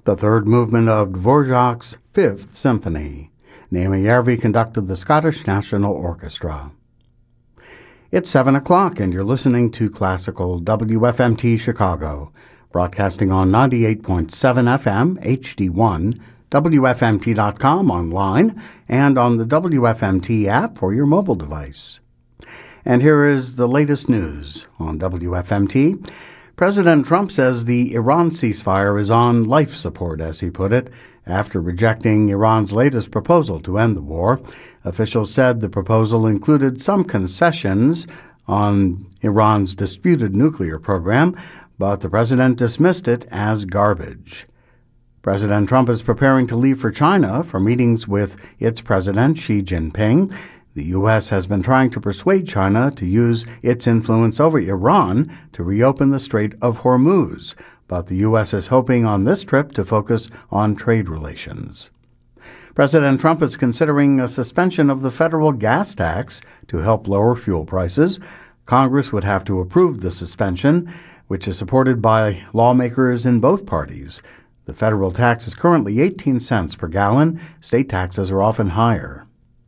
the third movement of Dvorak's Fifth Symphony. Naomi Järvi conducted the Scottish National Orchestra. It's 7 o'clock, and you're listening to Classical WFMT Chicago, broadcasting on 98.7 FM, HD1, WFMT.com online, and on the WFMT app for your mobile device. And here is the latest news on WFMT. President Trump says the Iran ceasefire is on life support, as he put it, after rejecting Iran's latest proposal to end the war. Officials said the proposal included some concessions on Iran's disputed nuclear program, but the president dismissed it as garbage. President Trump is preparing to leave for China for meetings with its president, Xi Jinping. The U.S. has been trying to persuade China to use its influence over Iran to reopen the Strait of Hormuz, but the U.S. is hoping on this trip to focus on trade relations. President Trump is considering a suspension of the federal gas tax to help lower fuel prices. Congress would have to approve the suspension, which is supported by lawmakers in both parties. The federal tax is currently 18 cents per gallon. State taxes are often higher.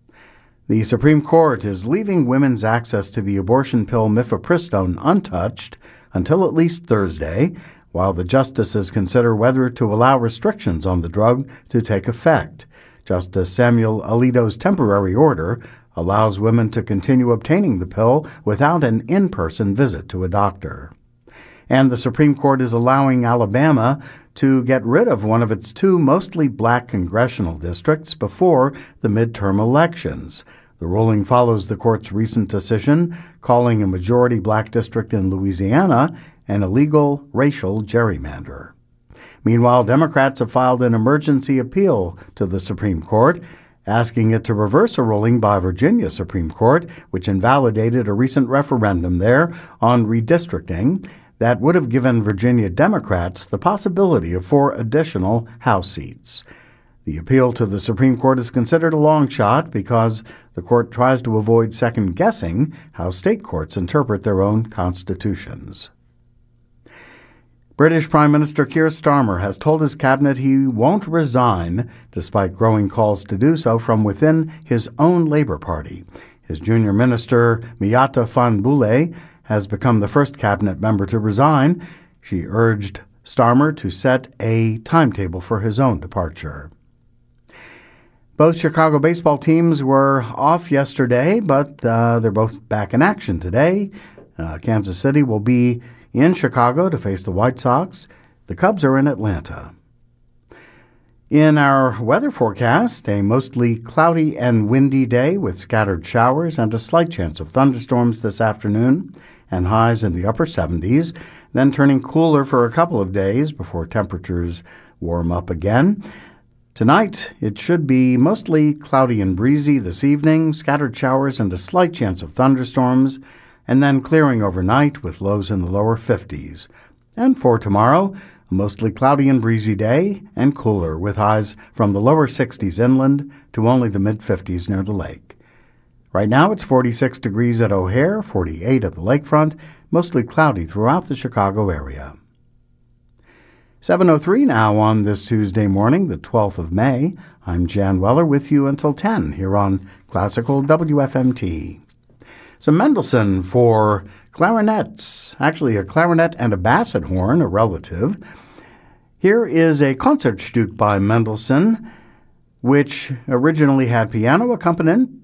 The Supreme Court is leaving women's access to the abortion pill mifepristone untouched until at least Thursday, while the justices consider whether to allow restrictions on the drug to take effect. Justice Samuel Alito's temporary order allows women to continue obtaining the pill without an in-person visit to a doctor. And the Supreme Court is allowing Alabama to get rid of one of its two mostly black congressional districts before the midterm elections. The ruling follows the court's recent decision calling a majority black district in Louisiana an illegal racial gerrymander. Meanwhile, Democrats have filed an emergency appeal to the Supreme Court, asking it to reverse a ruling by Virginia Supreme Court, which invalidated a recent referendum there on redistricting that would have given Virginia Democrats the possibility of 4 additional House seats. The appeal to the Supreme Court is considered a long shot because the court tries to avoid second-guessing how state courts interpret their own constitutions. British Prime Minister Keir Starmer has told his cabinet he won't resign, despite growing calls to do so from within his own Labour Party. His junior minister, Miatta Fahnbulleh, has become the first cabinet member to resign. She urged Starmer to set a timetable for his own departure. Both Chicago baseball teams were off yesterday, but they're both back in action today. Kansas City will be in Chicago to face the White Sox. The Cubs are in Atlanta. In our weather forecast, a mostly cloudy and windy day with scattered showers and a slight chance of thunderstorms this afternoon, and highs in the upper 70s, then turning cooler for a couple of days before temperatures warm up again. Tonight, it should be mostly cloudy and breezy this evening, scattered showers and a slight chance of thunderstorms, and then clearing overnight with lows in the lower 50s. And for tomorrow, a mostly cloudy and breezy day and cooler with highs from the lower 60s inland to only the mid-50s near the lake. Right now, it's 46 degrees at O'Hare, 48 at the lakefront, mostly cloudy throughout the Chicago area. 7:03 now on this Tuesday morning, the 12th of May. I'm Jan Weller with you until 10 here on Classical WFMT. Some Mendelssohn for clarinets, actually a clarinet and a basset horn, a relative. Here is a Concertstück by Mendelssohn, which originally had piano accompaniment,